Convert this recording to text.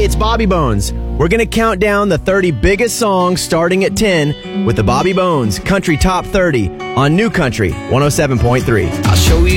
it's Bobby Bones. We're going to count down the 30 biggest songs starting at 10 with the Bobby Bones Country Top 30 on New Country 107.3. I'll show you